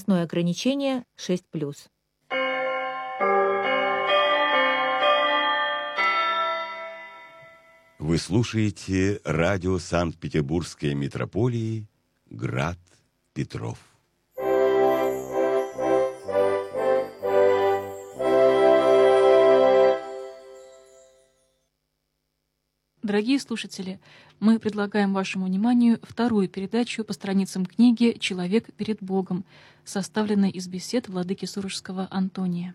Возрастное ограничение 6+. Вы слушаете радио Санкт-Петербургской митрополии «Град Петров». Дорогие слушатели, мы предлагаем вашему вниманию вторую передачу по страницам книги «Человек перед Богом», составленной из бесед владыки Сурожского Антония.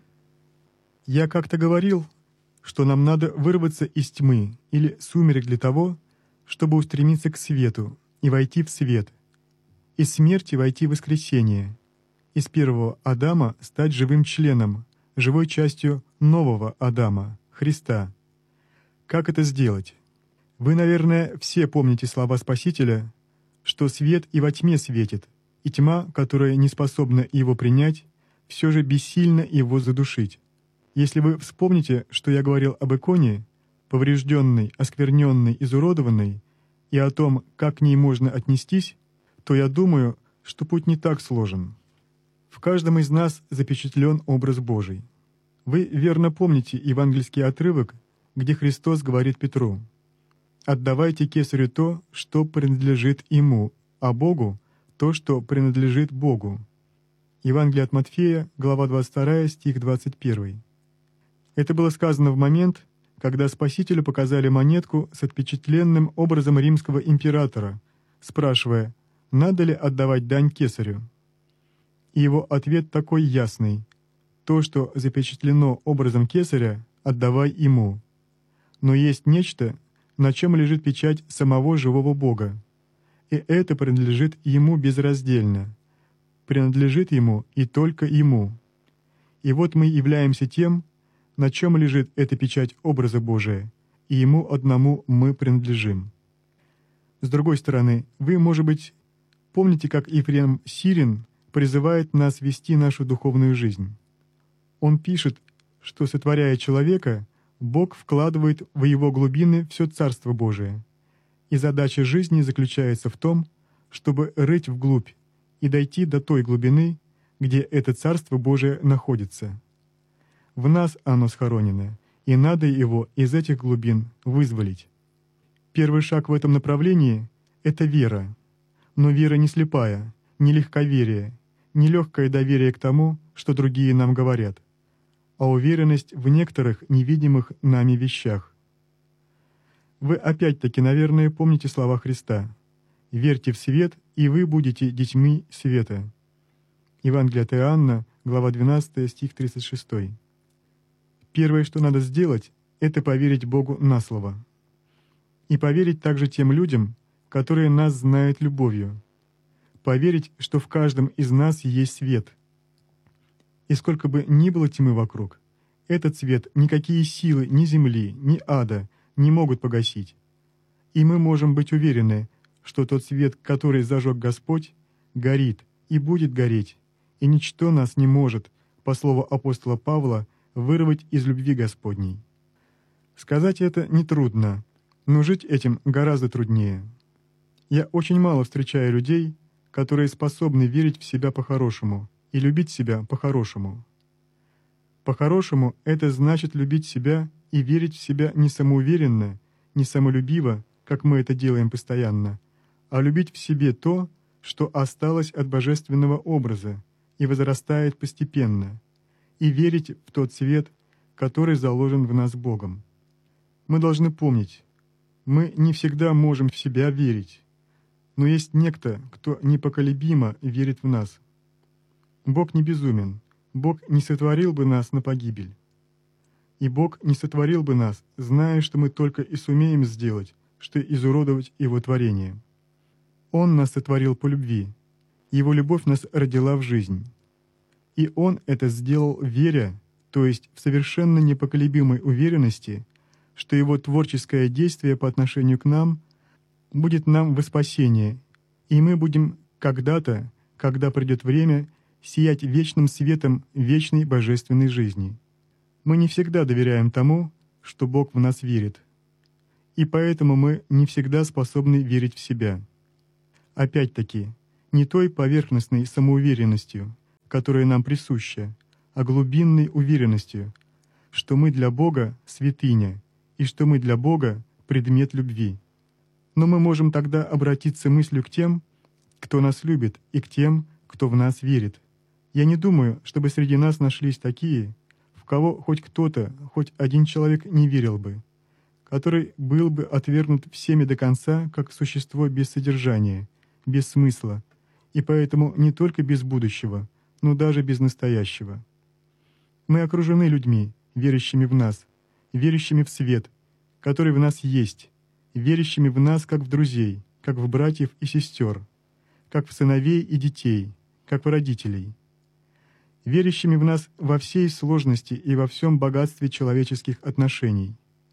Я как-то говорил, что нам надо вырваться из тьмы или сумерек для того, чтобы устремиться к свету и войти в свет, из смерти войти в воскресение, из первого Адама стать живым членом, живой частью нового Адама, Христа. Как это сделать? Вы, наверное, все помните слова Спасителя, что свет и во тьме светит, и тьма, которая не способна его принять, все же бессильна его задушить. Если вы вспомните, что я говорил об иконе, поврежденной, оскверненной, изуродованной, и о том, как к ней можно отнестись, то я думаю, что путь не так сложен. В каждом из нас запечатлен образ Божий. Вы верно помните евангельский отрывок, где Христос говорит Петру: «Отдавайте кесарю то, что принадлежит ему, а Богу — то, что принадлежит Богу». Евангелие от Матфея, глава 22, стих 21. Это было сказано в момент, когда Спасителю показали монетку с отпечатленным образом римского императора, спрашивая, надо ли отдавать дань кесарю. И его ответ такой ясный: «То, что запечатлено образом кесаря, отдавай ему». Но есть нечто, на чем лежит печать самого живого Бога. И это принадлежит Ему безраздельно, принадлежит Ему и только Ему. И вот мы являемся тем, на чем лежит эта печать образа Божия, и Ему одному мы принадлежим. С другой стороны, вы, может быть, помните, как Ефрем Сирин призывает нас вести нашу духовную жизнь. Он пишет, что, сотворяя человека, Бог вкладывает в его глубины все Царство Божие, и задача жизни заключается в том, чтобы рыть вглубь и дойти до той глубины, где это Царство Божие находится. В нас оно схоронено, и надо его из этих глубин вызволить. Первый шаг в этом направлении — это вера, но вера не слепая, не легковерие, не легкое доверие к тому, что другие нам говорят, а уверенность в некоторых невидимых нами вещах. Вы опять-таки, наверное, помните слова Христа: «Верьте в свет, и вы будете детьми света». Евангелие от Иоанна, глава 12, стих 36. Первое, что надо сделать, это поверить Богу на слово. И поверить также тем людям, которые нас знают любовью. Поверить, что в каждом из нас есть свет. И сколько бы ни было тьмы вокруг, этот свет никакие силы ни земли, ни ада не могут погасить. И мы можем быть уверены, что тот свет, который зажег Господь, горит и будет гореть, и ничто нас не может, по слову апостола Павла, вырвать из любви Господней. Сказать это нетрудно, но жить этим гораздо труднее. Я очень мало встречаю людей, которые способны верить в себя по-хорошему и любить себя по-хорошему. По-хорошему — это значит любить себя и верить в себя не самоуверенно, не самолюбиво, как мы это делаем постоянно, а любить в себе то, что осталось от божественного образа и возрастает постепенно, и верить в тот свет, который заложен в нас Богом. Мы должны помнить, мы не всегда можем в себя верить, но есть некто, кто непоколебимо верит в нас. Бог не безумен, Бог не сотворил бы нас на погибель. И Бог не сотворил бы нас, зная, что мы только и сумеем сделать, что изуродовать Его творение. Он нас сотворил по любви, Его любовь нас родила в жизнь. И Он это сделал веря, то есть в совершенно непоколебимой уверенности, что Его творческое действие по отношению к нам будет нам во спасение, и мы будем когда-то, когда придет время, сиять вечным светом вечной божественной жизни. Мы не всегда доверяем тому, что Бог в нас верит, и поэтому мы не всегда способны верить в себя. Опять-таки, не той поверхностной самоуверенностью, которая нам присуща, а глубинной уверенностью, что мы для Бога святыня и что мы для Бога предмет любви. Но мы можем тогда обратиться мыслью к тем, кто нас любит, и к тем, кто в нас верит. Я не думаю, чтобы среди нас нашлись такие, в кого хоть кто-то, хоть один человек не верил бы, который был бы отвергнут всеми до конца как существо без содержания, без смысла, и поэтому не только без будущего, но даже без настоящего. Мы окружены людьми, верящими в нас, верящими в свет, который в нас есть, верящими в нас как в друзей, как в братьев и сестер, как в сыновей и детей, как в родителей, верящими в нас во всей сложности и во всем богатстве человеческих отношений.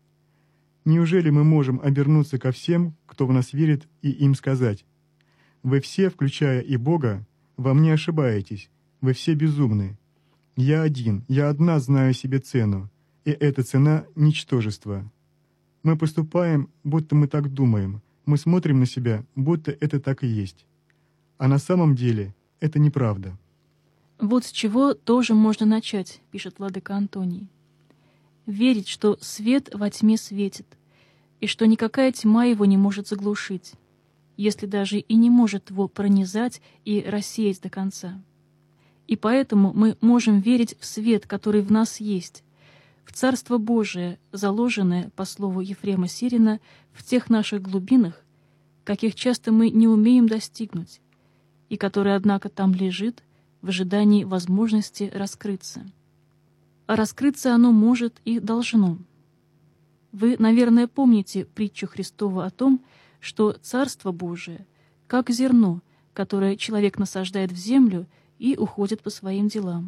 Неужели мы можем обернуться ко всем, кто в нас верит, и им сказать: «Вы все, включая и Бога, во мне ошибаетесь, вы все безумны. Я один, я одна знаю себе цену, и эта цена — ничтожество». Мы поступаем, будто мы так думаем, мы смотрим на себя, будто это так и есть. А на самом деле это неправда. Вот с чего тоже можно начать, пишет владыка Антоний. Верить, что свет во тьме светит, и что никакая тьма его не может заглушить, если даже и не может его пронизать и рассеять до конца. И поэтому мы можем верить в свет, который в нас есть, в Царство Божие, заложенное, по слову Ефрема Сирина, в тех наших глубинах, каких часто мы не умеем достигнуть, и которое, однако, там лежит в ожидании возможности раскрыться. А раскрыться оно может и должно. Вы, наверное, помните притчу Христову о том, что Царство Божие, как зерно, которое человек насаждает в землю и уходит по своим делам.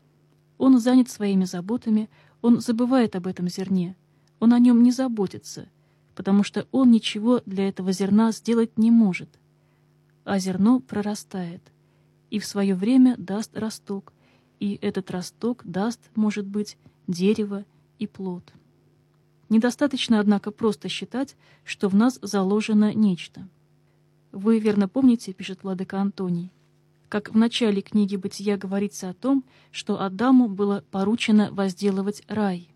Он занят своими заботами, он забывает об этом зерне, он о нем не заботится, потому что он ничего для этого зерна сделать не может. А зерно прорастает и в свое время даст росток, и этот росток даст, может быть, дерево и плод. Недостаточно, однако, просто считать, что в нас заложено нечто. Вы верно помните, пишет владыка Антоний, как в начале книги «Бытия» говорится о том, что Адаму было поручено возделывать рай.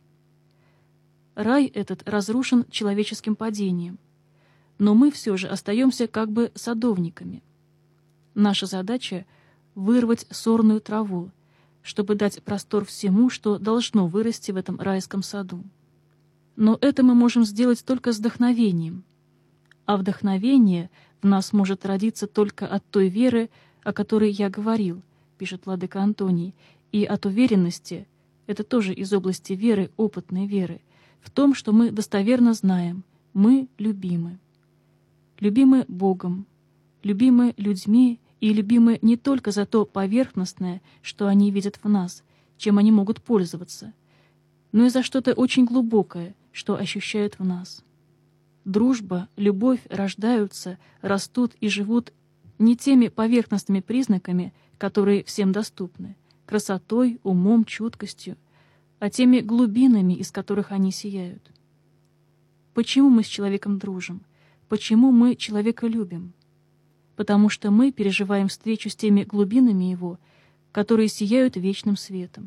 Рай этот разрушен человеческим падением, но мы все же остаемся как бы садовниками. Наша задача — вырвать сорную траву, чтобы дать простор всему, что должно вырасти в этом райском саду. Но это мы можем сделать только с вдохновением. А вдохновение в нас может родиться только от той веры, о которой я говорил, пишет владыка Антоний, и от уверенности, это тоже из области веры, опытной веры, в том, что мы достоверно знаем, мы любимы. Любимы Богом, любимы людьми и любимы не только за то поверхностное, что они видят в нас, чем они могут пользоваться, но и за что-то очень глубокое, что ощущают в нас. Дружба, любовь рождаются, растут и живут не теми поверхностными признаками, которые всем доступны, красотой, умом, чуткостью, а теми глубинами, из которых они сияют. Почему мы с человеком дружим? Почему мы человека любим? Потому что мы переживаем встречу с теми глубинами его, которые сияют вечным светом.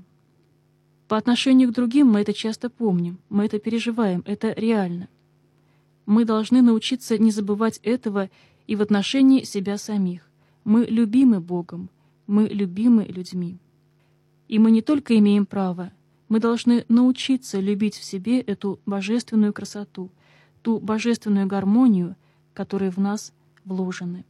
По отношению к другим мы это часто помним, мы это переживаем, это реально. Мы должны научиться не забывать этого и в отношении себя самих. Мы любимы Богом, мы любимы людьми. И мы не только имеем право, мы должны научиться любить в себе эту божественную красоту, ту божественную гармонию, которая в нас вложены.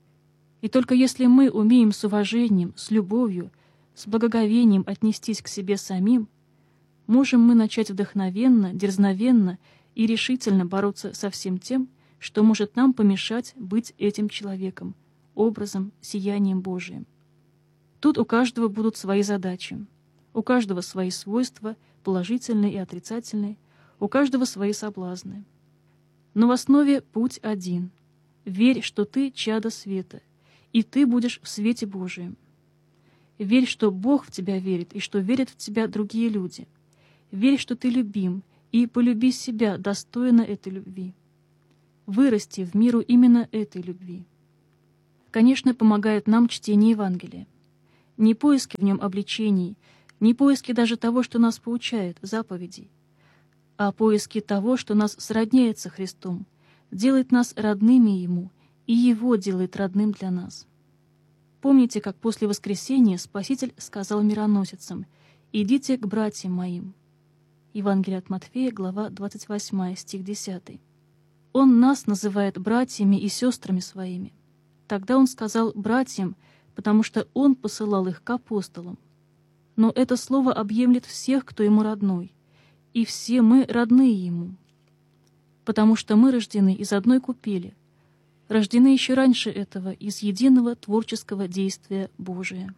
И только если мы умеем с уважением, с любовью, с благоговением отнестись к себе самим, можем мы начать вдохновенно, дерзновенно и решительно бороться со всем тем, что может нам помешать быть этим человеком, образом, сиянием Божиим. Тут у каждого будут свои задачи, у каждого свои свойства, положительные и отрицательные, у каждого свои соблазны. Но в основе путь один. Верь, что ты чадо света, и ты будешь в свете Божием. Верь, что Бог в тебя верит, и что верят в тебя другие люди. Верь, что ты любим, и полюби себя достойно этой любви. Вырасти в миру именно этой любви. Конечно, помогает нам чтение Евангелия. не поиски в нем обличений, не поиски даже того, что нас поучает, заповедей, а поиски того, что нас сродняет со Христом, делает нас родными Ему, и Его делает родным для нас. Помните, как после воскресения Спаситель сказал мироносицам: «Идите к братьям моим». Евангелие от Матфея, глава 28, стих 10. Он нас называет братьями и сестрами своими. Тогда Он сказал «братьям», потому что Он посылал их к апостолам. Но это слово объемлет всех, кто Ему родной, и все мы родные Ему, потому что мы рождены из одной купели, рождены еще раньше этого из единого творческого действия Божия.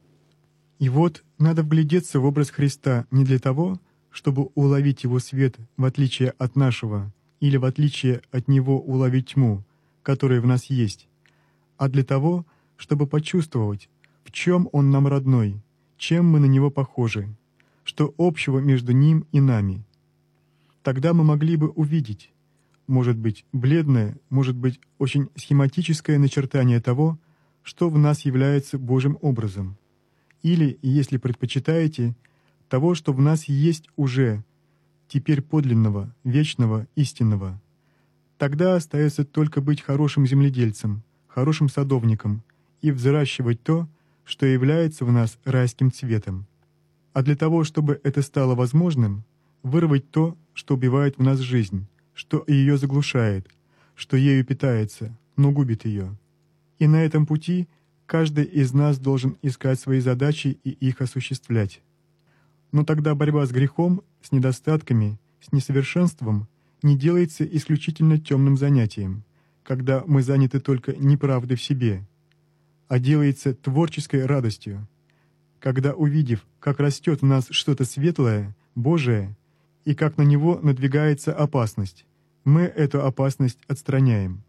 И вот надо вглядеться в образ Христа не для того, чтобы уловить Его свет в отличие от нашего, или в отличие от Него уловить тьму, которая в нас есть, а для того, чтобы почувствовать, в чем Он нам родной, чем мы на Него похожи, что общего между Ним и нами. Тогда мы могли бы увидеть, может быть, бледное, может быть, очень схематическое начертание того, что в нас является Божьим образом, или, если предпочитаете, того, что в нас есть уже, теперь подлинного, вечного, истинного. Тогда остается только быть хорошим земледельцем, хорошим садовником и взращивать то, что является в нас райским цветом. А для того, чтобы это стало возможным, вырвать то, что убивает в нас жизнь, что ее заглушает, что ею питается, но губит ее. И на этом пути каждый из нас должен искать свои задачи и их осуществлять. Но тогда борьба с грехом, с недостатками, с несовершенством не делается исключительно темным занятием, когда мы заняты только неправдой в себе, а делается творческой радостью, когда, увидев, как растет в нас что-то светлое, Божие, и как на него надвигается опасность, мы эту опасность отстраняем.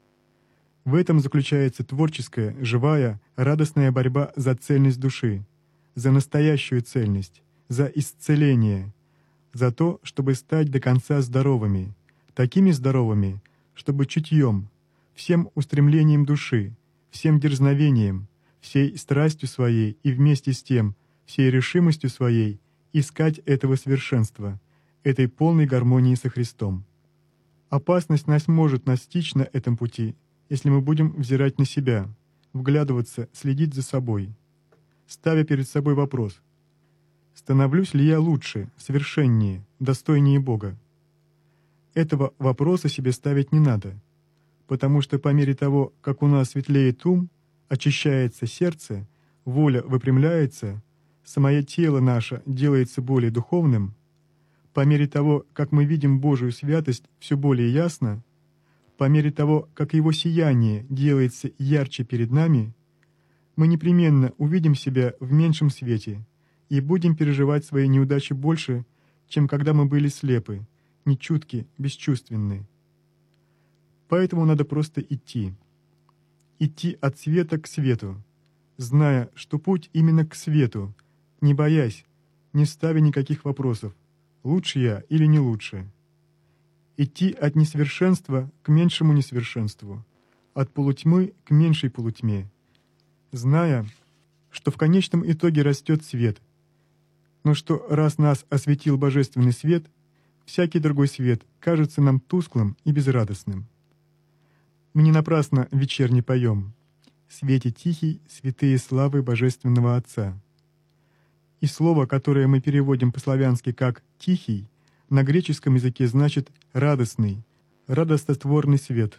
В этом заключается творческая, живая, радостная борьба за цельность души, за настоящую цельность, за исцеление, за то, чтобы стать до конца здоровыми, такими здоровыми, чтобы чутьем, всем устремлением души, всем дерзновением, всей страстью своей и вместе с тем, всей решимостью своей искать этого совершенства, этой полной гармонии со Христом. Опасность нас может настичь на этом пути, если мы будем взирать на себя, вглядываться, следить за собой, ставя перед собой вопрос: становлюсь ли я лучше, совершеннее, достойнее Бога? Этого вопроса себе ставить не надо, потому что по мере того, как у нас светлеет ум, очищается сердце, воля выпрямляется, самое тело наше делается более духовным, по мере того, как мы видим Божию святость все более ясно, по мере того, как Его сияние делается ярче перед нами, мы непременно увидим себя в меньшем свете и будем переживать свои неудачи больше, чем когда мы были слепы, нечутки, бесчувственны. Поэтому надо просто идти. Идти от света к свету, зная, что путь именно к свету, не боясь, не ставя никаких вопросов, лучше я или не лучше. Идти от несовершенства к меньшему несовершенству, от полутьмы к меньшей полутьме, зная, что в конечном итоге растет свет, но что раз нас осветил божественный свет, всякий другой свет кажется нам тусклым и безрадостным. Мы не напрасно вечерне поем «Свете тихий, святые славы Божественного Отца». И слово, которое мы переводим по-славянски как «тихий», на греческом языке значит «радостный», «радостотворный свет».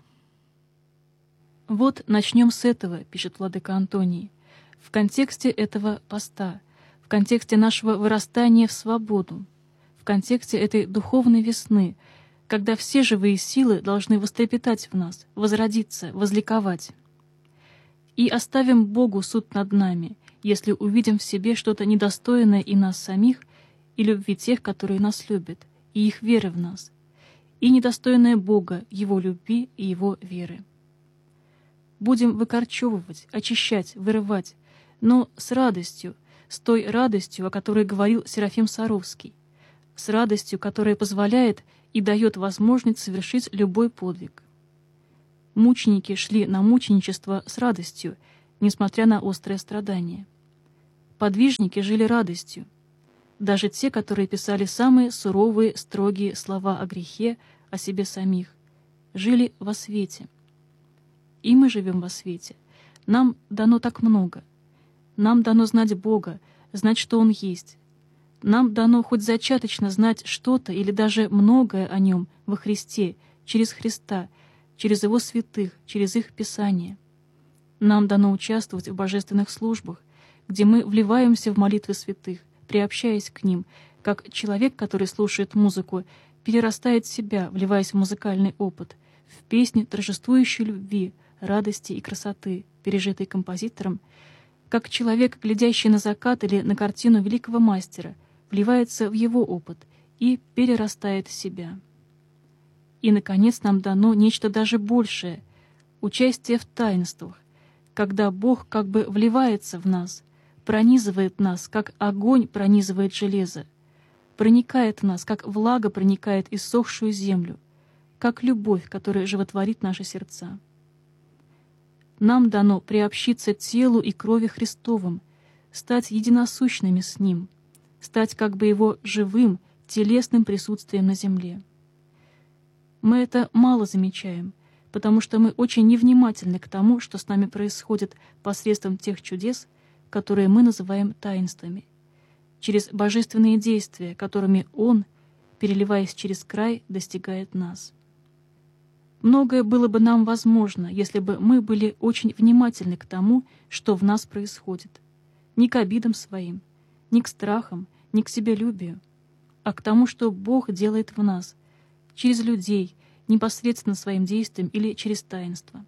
Вот начнем с этого, пишет владыка Антоний, в контексте этого поста, в контексте нашего вырастания в свободу, в контексте этой духовной весны, когда все живые силы должны вострепетать в нас, возродиться, возликовать. И оставим Богу суд над нами, если увидим в себе что-то недостойное и нас самих, и любви тех, которые нас любят, и их веры в нас, и недостойное Бога, Его любви и Его веры. Будем выкорчевывать, очищать, вырывать, но с радостью, с той радостью, о которой говорил Серафим Саровский, с радостью, которая позволяет и дает возможность совершить любой подвиг. Мученики шли на мученичество с радостью, несмотря на острое страдание. подвижники жили радостью. Даже те, которые писали самые суровые, строгие слова о грехе, о себе самих, жили во свете. И мы живем во свете. Нам дано так много. Нам дано знать Бога, знать, что Он есть. Нам дано хоть зачаточно знать что-то или даже многое о Нем во Христе, через Христа, через Его святых, через их Писание. Нам дано участвовать в божественных службах, где мы вливаемся в молитвы святых, приобщаясь к ним, как человек, который слушает музыку, перерастает в себя, вливаясь в музыкальный опыт, в песни торжествующей любви, радости и красоты, пережитой композитором, как человек, глядящий на закат или на картину великого мастера, вливается в его опыт и перерастает в себя. И, наконец, нам дано нечто даже большее — участие в таинствах, когда Бог как бы вливается в нас, пронизывает нас, как огонь пронизывает железо, проникает в нас, как влага проникает иссохшую землю, как любовь, которая животворит наши сердца. Нам дано приобщиться телу и крови Христовым, стать единосущными с Ним, стать как бы Его живым, телесным присутствием на земле. Мы это мало замечаем, потому что мы очень невнимательны к тому, что с нами происходит посредством тех чудес, которые мы называем таинствами, через божественные действия, которыми Он, переливаясь через край, достигает нас. Многое было бы нам возможно, если бы мы были очень внимательны к тому, что в нас происходит. Не к обидам своим, не к страхам, не к себялюбию, а к тому, что Бог делает в нас, через людей, непосредственно своим действием или через таинство.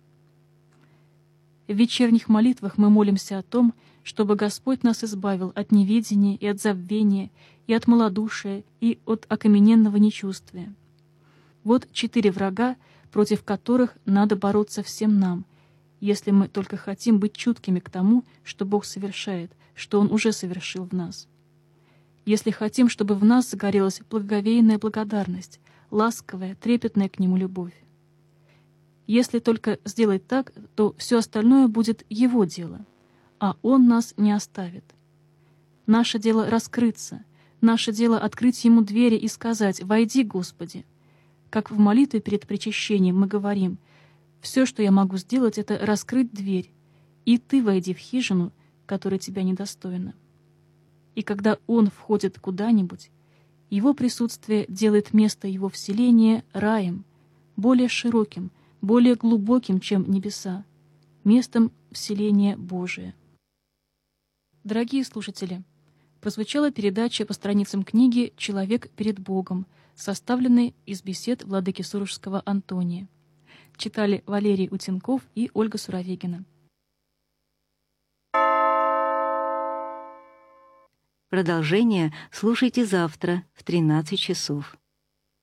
В вечерних молитвах мы молимся о том, чтобы Господь нас избавил от неведения и от забвения, и от малодушия, и от окамененного нечувствия. Вот 4 врага, против которых надо бороться всем нам, если мы только хотим быть чуткими к тому, что Бог совершает, что Он уже совершил в нас. Если хотим, чтобы в нас загорелась благоговейная благодарность, ласковая, трепетная к Нему любовь. Если только сделать так, то все остальное будет Его дело, а Он нас не оставит. Наше дело раскрыться, наше дело открыть Ему двери и сказать: «Войди, Господи». Как в молитве перед причащением мы говорим: «Все, что я могу сделать, это раскрыть дверь, и Ты войди в хижину, которая Тебя недостойна». И когда Он входит куда-нибудь, Его присутствие делает место Его вселения раем, более широким, более глубоким, чем небеса, местом вселения Божия. Дорогие слушатели, прозвучала передача по страницам книги «Человек перед Богом», составленной из бесед владыки Сурожского Антония. Читали Валерий Утенков и Ольга Суровегина. Продолжение слушайте завтра в 13 часов.